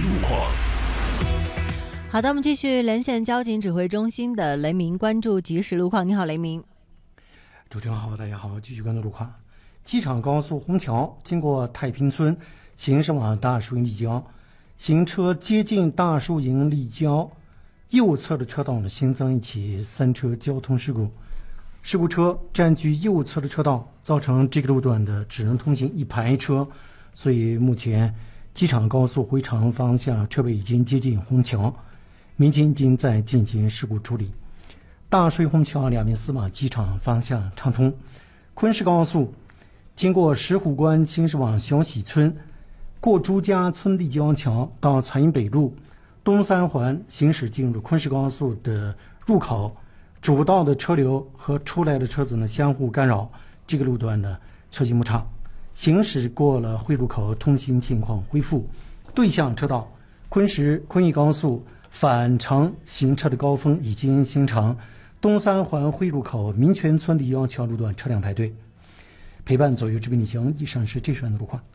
路况。 好的，我们继续连线交警指挥中心的雷鸣，关注即时路况。你好，雷鸣。 主持人好，大家好，继续关注路况。机场高速虹桥经过太平村，行驶往大树营立交，行车接近大树营立交右侧的车道呢，新增一起三车交通事故。事故车占据右侧的车道，造成这个路段的只能通行一排车，所以目前机场高速回程方向车位已经接近虹桥，民警已经在进行事故处理。大水虹桥两面司马机场方向畅通。昆石高速经过石虎关行驶往小喜村，过朱家村立交桥到彩云北路东三环行驶进入昆石高速的入口，主道的车流和出来的车子呢相互干扰，这个路段呢车行不畅。行驶过了汇入口，通行情况恢复。对向车道昆义高速返程行车的高峰已经形成，东三环汇入口民权村立交桥路段车辆排队。陪伴左右之边旅行，以上是这时段的路况。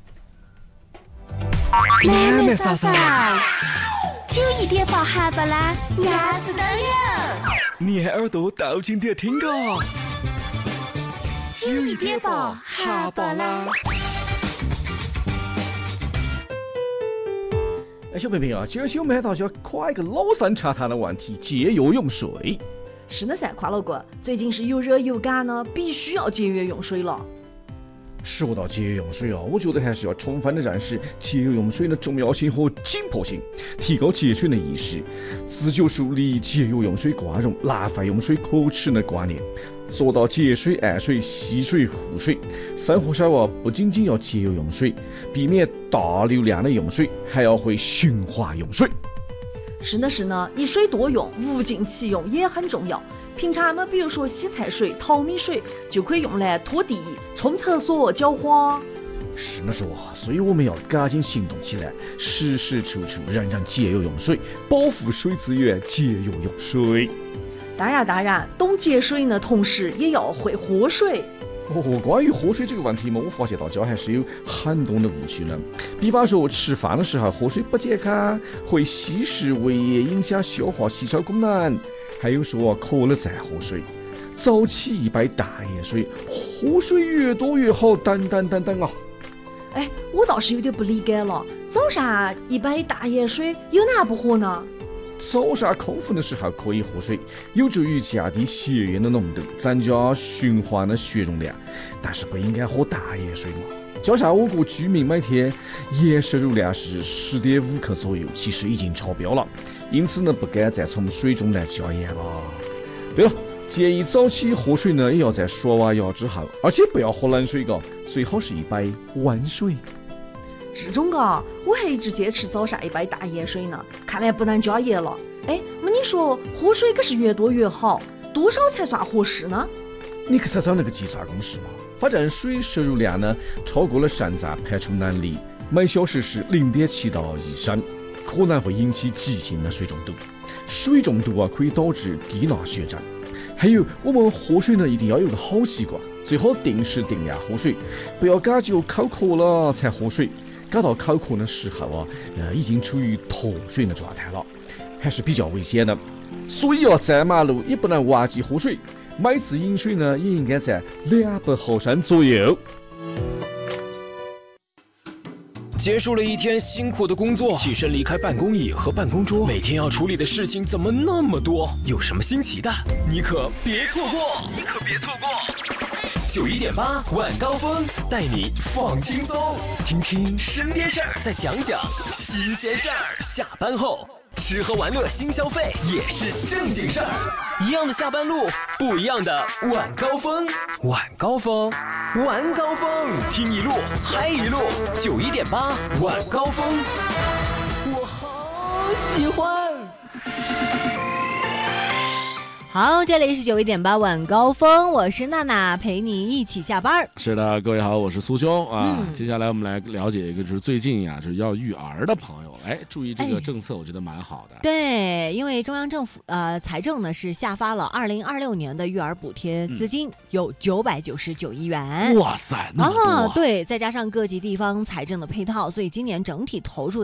妹妹嫂嫂，9一点报哈巴啦，压死当有。 你还耳朵倒进点听个。 9一点报哈巴啦。 小平平啊，今儿我们到就要夸一个老三茶谈的问题，节约用水。 是的噻，夸老哥，最近是又热又干呢，必须要节约用水了。 说到节约用水我觉得还是要充分的认识节约用水的重要性和紧迫性，提高节水的意识，自觉树立节约用水挂容、浪费用水可耻的观念，做到节水、爱水、惜水、护水。生活上不仅仅要节约用水，避免大流量的用水，还要会循环用水。 是呢，一水多用，物尽其用也很重要。平常比如说洗菜水、淘米水就可以用来拖地、冲厕所、浇花。 是所以我们要赶紧行动起来，时时处处人人节约用水，保护水资源，节约用水。 当然，懂节水呢，同时也要会喝水。 关于喝水这个问题嘛，我发现大家还是有很多的误区呢。比方说吃饭的时候喝水不健康，会稀释胃液，影响消化吸收功能。还有说渴了再喝水，早起一杯大叶水，喝水越多越好，等啊。 我倒是有点不理解了，早上一杯大叶水有哪不喝呢？ 早上空腹的时候可以喝水，有助于降低血液的浓度，增加循环的血容量，但是不应该喝大叶水嘛。加上我国居民每天盐摄入量是10.5克左右，其实已经超标了，因此呢，不该再从水中来加盐了。对了，建议早起喝水呢，也要在刷完牙之后，而且不要喝冷水最好是一杯温水。 这种我还一直坚持早上一杯大盐水呢，看来不能加盐了。你说喝水可是越多越好，多少才算合适呢？ 你去找找那个计算公式嘛。反正水摄入量呢，超过了肾脏排出能力，每小时是0.7到1升，可能会引起急性的水中毒。水中毒可以导致低钠血症。还有，我们喝水呢，一定要有个好习惯，最好定时定量喝水，不要赶就口渴了才喝水。赶到口渴的时候已经处于脱水的状态了，还是比较危险的。所以在马路也不能忘记喝水，每次饮水呢也应该在200毫升左右。 结束了一天辛苦的工作，起身离开办公椅和办公桌，每天要处理的事情怎么那么多？有什么新奇的？你可别错过！91.8晚高峰带你放轻松，听听身边事儿，再讲讲新鲜事儿。下班后吃喝玩乐新消费也是正经事儿，一样的下班路，不一样的晚高峰。晚高峰，听一路嗨一路。91.8晚高峰， 我好喜欢。 好，这里是91.8晚高峰，我是娜娜，陪你一起下班。 是的，各位好，我是苏兄啊。接下来我们来了解一个，就是最近就是要育儿的朋友，注意这个政策，我觉得蛮好的。 对，因为中央政府财政呢是下发了2026年的育儿补贴资金，有999亿元。 哇塞，那么多对，再加上各级地方财政的配套，所以今年整体投入